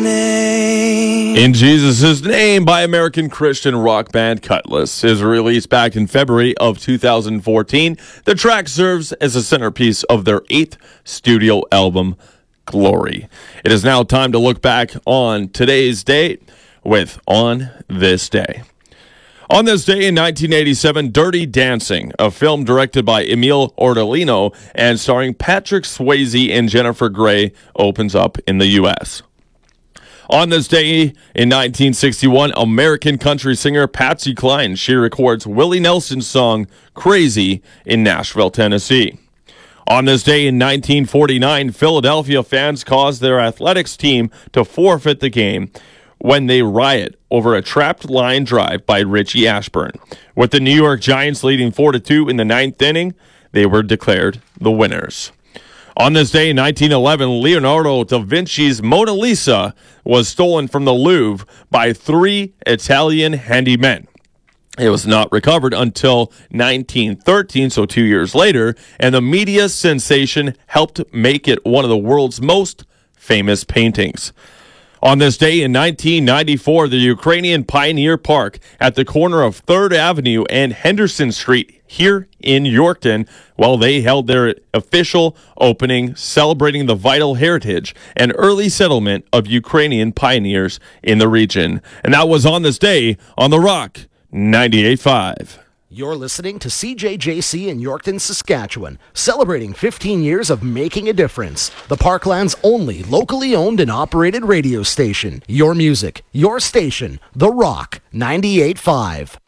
name. In Jesus' Name by American Christian rock band Cutlass is released back in February of 2014. The track serves as a centerpiece of their 8th studio album, Glory. It is now time to look back on today's date with On This Day. On this day in 1987, Dirty Dancing, a film directed by Emile Ordolino and starring Patrick Swayze and Jennifer Grey, opens up in the U.S. On this day in 1961, American country singer Patsy Cline, she records Willie Nelson's song Crazy in Nashville, Tennessee. On this day in 1949, Philadelphia fans caused their athletics team to forfeit the game when they riot over a trapped line drive by Richie Ashburn. With the New York Giants leading 4-2 in the 9th inning, they were declared the winners. On this day in 1911, Leonardo da Vinci's Mona Lisa was stolen from the Louvre by 3 Italian handymen. It was not recovered until 1913, so 2 years later, and the media sensation helped make it one of the world's most famous paintings. On this day in 1994, the Ukrainian Pioneer Park at the corner of 3rd Avenue and Henderson Street here in Yorkton, they held their official opening celebrating the vital heritage and early settlement of Ukrainian pioneers in the region. And that was on this day on The Rock 98.5. You're listening to CJJC in Yorkton, Saskatchewan, celebrating 15 years of making a difference. The Parkland's only locally owned and operated radio station. Your music, your station, The Rock 98.5.